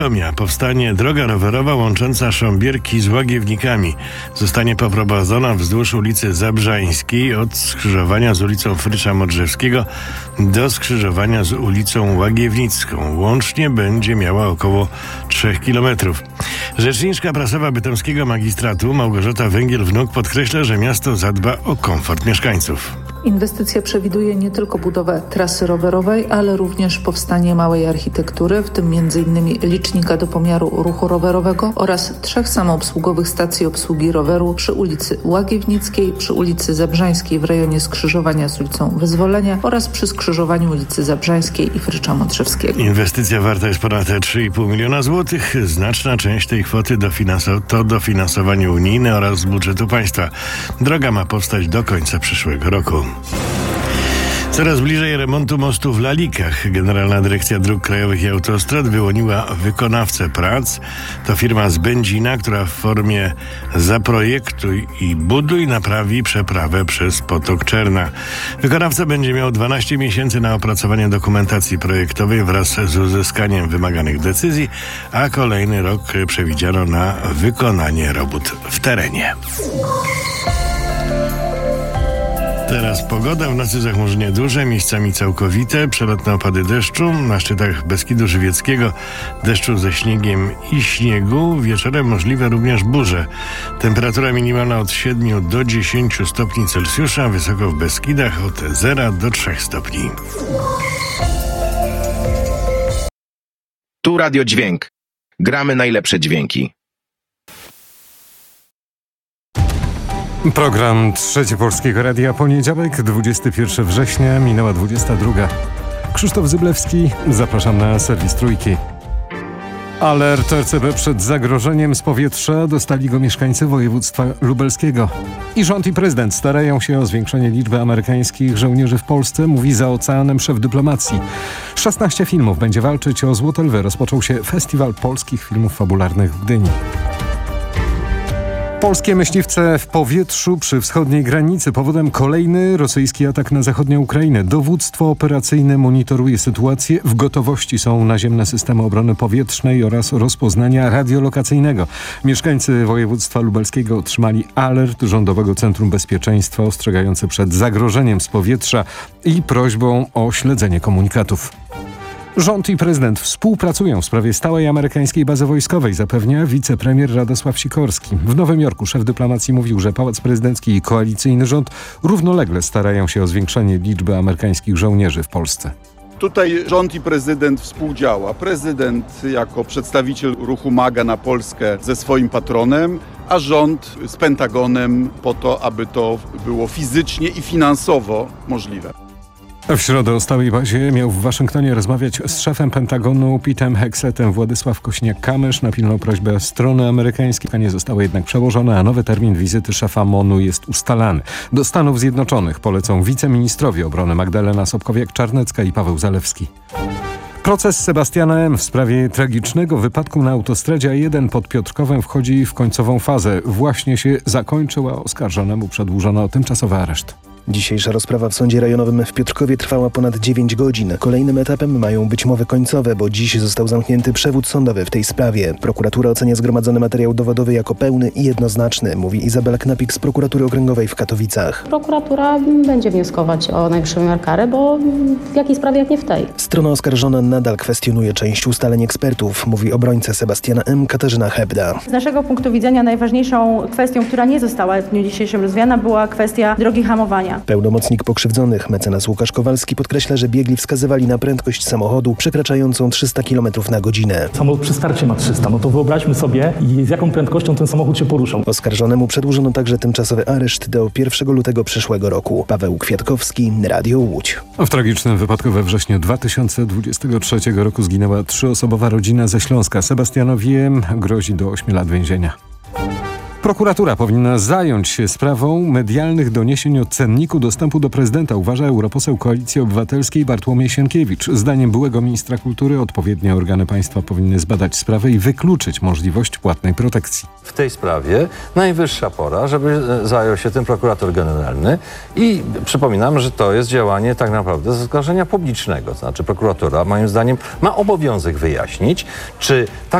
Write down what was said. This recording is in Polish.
Powstanie droga rowerowa łącząca Szambierki z Łagiewnikami. Zostanie poprowadzona wzdłuż ulicy Zabrzańskiej od skrzyżowania z ulicą Frycza Modrzewskiego do skrzyżowania z ulicą Łagiewnicką. Łącznie będzie miała około 3 kilometrów. Rzeczniczka prasowa bytomskiego magistratu Małgorzata Węgiel-Wnuk podkreśla, że miasto zadba o komfort mieszkańców. Inwestycja przewiduje nie tylko budowę trasy rowerowej, ale również powstanie małej architektury, w tym m.in. licznika do pomiaru ruchu rowerowego oraz 3 samoobsługowych stacji obsługi roweru przy ulicy Łagiewnickiej, przy ulicy Zabrzańskiej w rejonie skrzyżowania z ulicą Wyzwolenia oraz przy skrzyżowaniu ulicy Zabrzańskiej i Frycza Modrzewskiego. Inwestycja warta jest ponad 3,5 miliona złotych. Znaczna część tej kwoty to dofinansowanie unijne oraz z budżetu państwa. Droga ma powstać do końca przyszłego roku. Coraz bliżej remontu mostu w Lalikach. Generalna Dyrekcja Dróg Krajowych i Autostrad wyłoniła wykonawcę prac. To firma z Będzina, która w formie zaprojektuj i buduj naprawi przeprawę przez Potok Czerna. Wykonawca będzie miał 12 miesięcy na opracowanie dokumentacji projektowej wraz z uzyskaniem wymaganych decyzji, a kolejny rok przewidziano na wykonanie robót w terenie. Teraz pogoda. W nocy zachmurzenie duże, miejscami całkowite, przelotne opady deszczu. Na szczytach Beskidu Żywieckiego deszczu ze śniegiem i śniegu. Wieczorem możliwe również burze. Temperatura minimalna od 7 do 10 stopni Celsjusza, wysoko w Beskidach od 0 do 3 stopni. Tu Radio Dźwięk. Gramy najlepsze dźwięki. Program Trzeci Polskiego Radia, poniedziałek, 21 września, minęła 22. Krzysztof Zyblewski, zapraszam na serwis Trójki. Alert RCB przed zagrożeniem z powietrza dostali go mieszkańcy województwa lubelskiego. I rząd i prezydent starają się o zwiększenie liczby amerykańskich żołnierzy w Polsce, mówi za oceanem szef dyplomacji. 16 filmów będzie walczyć o Złote Lwy. Rozpoczął się Festiwal Polskich Filmów Fabularnych w Gdyni. Polskie myśliwce w powietrzu przy wschodniej granicy. Powodem kolejny rosyjski atak na zachodnią Ukrainę. Dowództwo operacyjne monitoruje sytuację. W gotowości są naziemne systemy obrony powietrznej oraz rozpoznania radiolokacyjnego. Mieszkańcy województwa lubelskiego otrzymali alert Rządowego Centrum Bezpieczeństwa ostrzegający przed zagrożeniem z powietrza i prośbą o śledzenie komunikatów. Rząd i prezydent współpracują w sprawie stałej amerykańskiej bazy wojskowej, zapewnia wicepremier Radosław Sikorski. W Nowym Jorku szef dyplomacji mówił, że Pałac Prezydencki i koalicyjny rząd równolegle starają się o zwiększenie liczby amerykańskich żołnierzy w Polsce. Tutaj rząd i prezydent współdziała. Prezydent jako przedstawiciel ruchu MAGA na Polskę ze swoim patronem, a rząd z Pentagonem po to, aby to było fizycznie i finansowo możliwe. W środę o stałej bazie miał w Waszyngtonie rozmawiać z szefem Pentagonu Petem Hexetem Władysław Kośniak-Kamysz. Na pilną prośbę strony amerykańskiej nie zostało jednak przełożone, a nowy termin wizyty szefa MON-u jest ustalany. Do Stanów Zjednoczonych polecą wiceministrowie obrony Magdalena Sobkowiak-Czarnecka i Paweł Zalewski. Proces Sebastiana M. w sprawie tragicznego wypadku na autostradzie A1 pod Piotrkowem wchodzi w końcową fazę. Właśnie się zakończyła, oskarżonemu przedłużono tymczasowy areszt. Dzisiejsza rozprawa w Sądzie Rejonowym w Piotrkowie trwała ponad 9 godzin. Kolejnym etapem mają być mowy końcowe, bo dziś został zamknięty przewód sądowy w tej sprawie. Prokuratura ocenia zgromadzony materiał dowodowy jako pełny i jednoznaczny, mówi Izabela Knapik z Prokuratury Okręgowej w Katowicach. Prokuratura będzie wnioskować o najwyższą miarę kary, bo w jakiej sprawie jak nie w tej. Strona oskarżona nadal kwestionuje część ustaleń ekspertów, mówi obrońca Sebastiana M. Katarzyna Hebda. Z naszego punktu widzenia najważniejszą kwestią, która nie została w dniu dzisiejszym rozwiana, była kwestia drogi hamowania. Pełnomocnik pokrzywdzonych, mecenas Łukasz Kowalski, podkreśla, że biegli wskazywali na prędkość samochodu przekraczającą 300 km na godzinę. Samochód przy starcie ma 300, no to wyobraźmy sobie, z jaką prędkością ten samochód się poruszał. Oskarżonemu przedłużono także tymczasowy areszt do 1 lutego przyszłego roku. Paweł Kwiatkowski, Radio Łódź. W tragicznym wypadku we wrześniu 2023 roku zginęła 3-osobowa rodzina ze Śląska. Sebastianowi M. grozi do 8 lat więzienia. Prokuratura powinna zająć się sprawą medialnych doniesień o cenniku dostępu do prezydenta, uważa europoseł Koalicji Obywatelskiej Bartłomiej Sienkiewicz. Zdaniem byłego ministra kultury odpowiednie organy państwa powinny zbadać sprawę i wykluczyć możliwość płatnej protekcji. W tej sprawie najwyższa pora, żeby zajął się tym prokurator generalny i przypominam, że to jest działanie tak naprawdę z oskarżenia publicznego. To znaczy prokuratura, moim zdaniem, ma obowiązek wyjaśnić, czy ta